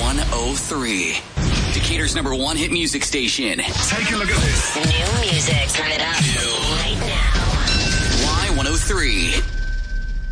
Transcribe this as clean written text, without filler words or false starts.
Y103. Decatur's #1 hit music station. Take a look at this. New music. Turn it up right now. Y103.